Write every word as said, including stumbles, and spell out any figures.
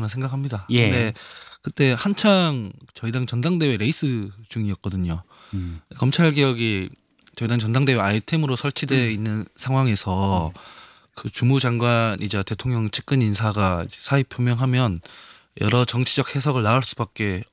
저는 생각합니다. 예. 근데 그때 한창 저희 당 전당대회 레이스 중이었거든요. 음. 검찰 개혁이 저희 당 전당대회 아이템으로 설치되어 음. 있는 상황에서 그 주무장관이자 대통령 측근 인사가 사의 표명하면 여러 정치적 해석을 낳을 수밖에